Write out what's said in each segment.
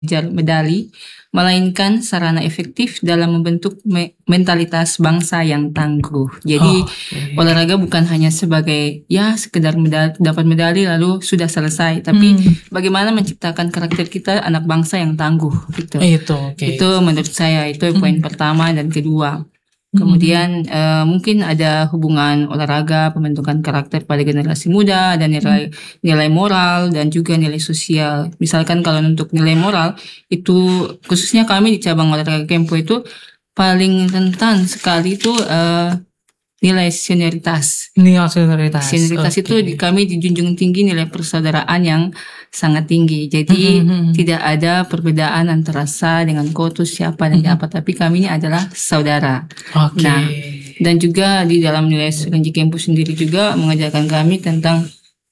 medali, melainkan sarana efektif dalam membentuk mentalitas bangsa yang tangguh. Jadi olahraga bukan hanya sebagai sekedar dapat medali lalu sudah selesai, tapi bagaimana menciptakan karakter kita anak bangsa yang tangguh gitu. Itu menurut saya itu poin pertama dan kedua. Kemudian mungkin ada hubungan olahraga, pembentukan karakter pada generasi muda, dan nilai moral dan juga nilai sosial. Misalkan kalau untuk nilai moral itu khususnya kami di cabang olahraga Kempo itu paling rentan sekali itu nilai senioritas. Senioritas itu kami dijunjung tinggi nilai persaudaraan yang sangat tinggi. Jadi tidak ada perbedaan antara sa dengan kotus siapa dan apa, tapi kami ini adalah saudara. Nah, dan juga di dalam nilai Solinji Kempo sendiri juga mengajarkan kami tentang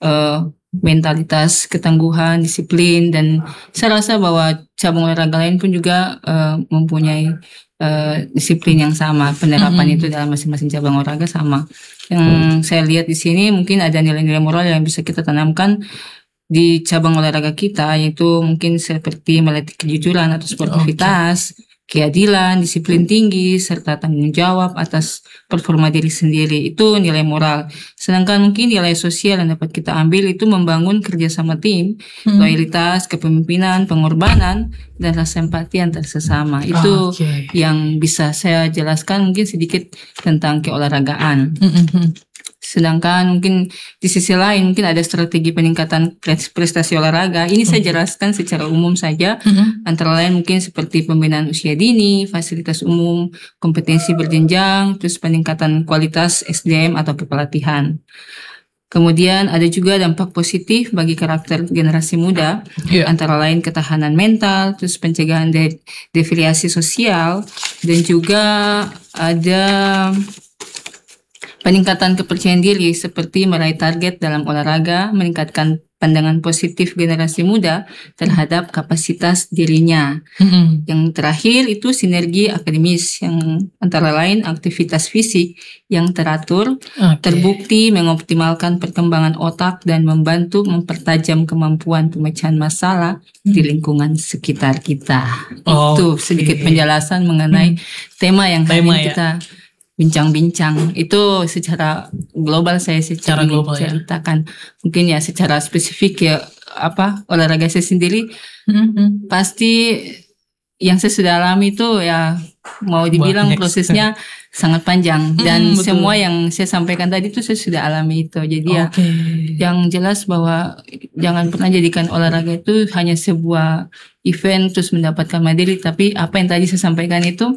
mentalitas, ketangguhan, disiplin, dan saya rasa bahwa cabang olahraga lain pun juga mempunyai disiplin yang sama, penerapan itu dalam masing-masing cabang olahraga sama. Yang saya lihat di sini mungkin ada nilai-nilai moral yang bisa kita tanamkan di cabang olahraga kita, yaitu mungkin seperti melatih kejujuran atau sportivitas, keadilan, disiplin tinggi, serta tanggung jawab atas performa diri sendiri. Itu nilai moral. Sedangkan mungkin nilai sosial yang dapat kita ambil itu membangun kerjasama tim, loyalitas, kepemimpinan, pengorbanan, dan rasa empati antar sesama. Itu yang bisa saya jelaskan mungkin sedikit tentang keolahragaan. Sedangkan mungkin di sisi lain mungkin ada strategi peningkatan prestasi olahraga. Ini saya jelaskan secara umum saja. Antara lain mungkin seperti pembinaan usia dini, fasilitas umum, kompetensi berjenjang, terus peningkatan kualitas SDM atau kepelatihan. Kemudian ada juga dampak positif bagi karakter generasi muda, antara lain ketahanan mental, terus pencegahan defiliasi sosial, dan juga ada peningkatan kepercayaan diri seperti meraih target dalam olahraga, meningkatkan pandangan positif generasi muda terhadap kapasitas dirinya. Yang terakhir itu sinergi akademis, yang antara lain aktivitas fisik yang teratur, terbukti mengoptimalkan perkembangan otak dan membantu mempertajam kemampuan pemecahan masalah di lingkungan sekitar kita. Itu sedikit penjelasan mengenai tema yang hari ini kita bincang-bincang. Itu secara global saya ceritakan. Mungkin ya secara spesifik olahraga saya sendiri pasti yang saya sudah alami itu mau dibilang prosesnya sangat panjang, dan semua yang saya sampaikan tadi itu saya sudah alami itu. Jadi yang jelas bahwa jangan pernah jadikan olahraga itu hanya sebuah event terus mendapatkan medali, tapi apa yang tadi saya sampaikan itu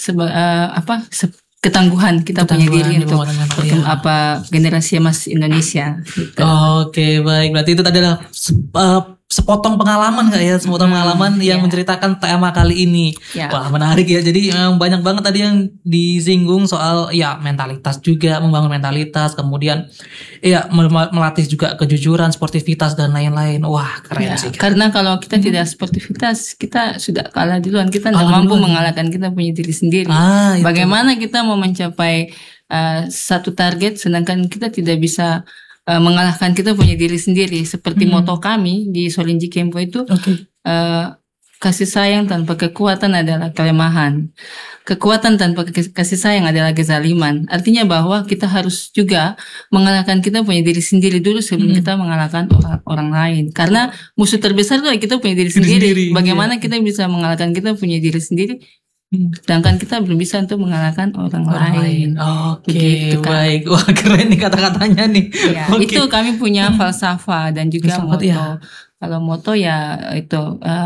ketangguhan kita punya diri untuk generasi emas Indonesia gitu. Baik, berarti itu tadi adalah sepotong pengalaman pengalaman yang menceritakan tema kali ini. Wah, menarik ya. Jadi banyak banget tadi yang disinggung soal mentalitas juga, membangun mentalitas, kemudian melatih juga kejujuran, sportivitas, dan lain-lain. Wah, keren sih. Karena kalau kita tidak sportivitas, kita sudah kalah duluan. Kita tidak mampu mengalahkan kita punya diri sendiri. Bagaimana kita mau mencapai satu target sedangkan kita tidak bisa mengalahkan kita punya diri sendiri. Seperti moto kami di Solinji Kempo itu, kasih sayang tanpa kekuatan adalah kelemahan. Kekuatan tanpa kasih sayang adalah kezaliman. Artinya bahwa kita harus juga mengalahkan kita punya diri sendiri dulu sebelum kita mengalahkan orang lain. Karena musuh terbesar itu kita punya diri sendiri. Bagaimana kita bisa mengalahkan kita punya diri sendiri, sedangkan kita belum bisa untuk mengalahkan orang lain. Begitu, baik. Wah, keren nih kata-katanya nih. Itu kami punya falsafah dan juga moto. Kalau moto itu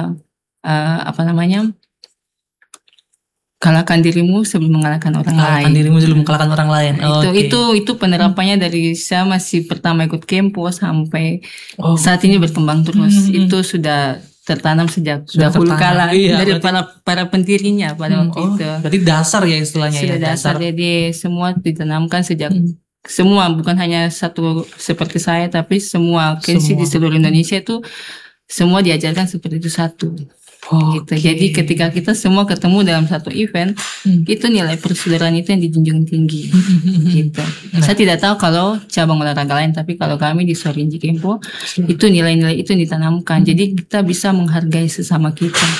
kalahkan dirimu sebelum mengalahkan orang lain. Kalahkan dirimu sebelum mengalahkan orang lain. Itu penerapannya dari saya masih pertama ikut Kempo sampai saat ini berkembang terus. Itu sudah tertanam sejak dahulu kala dari para pendirinya pada waktu itu. Berarti dasar ya istilahnya. Sudah dasar. Jadi semua ditanamkan sejak semua, bukan hanya satu seperti saya, tapi semua Kensi di seluruh Indonesia itu semua diajarkan seperti itu satu. Gitu. Jadi ketika kita semua ketemu dalam satu event, itu nilai persaudaraan itu yang dijunjung tinggi. Gitu. Saya tidak tahu kalau cabang olahraga lain, tapi kalau kami di Sorinji Kempo itu nilai-nilai itu ditanamkan. Jadi kita bisa menghargai sesama kita.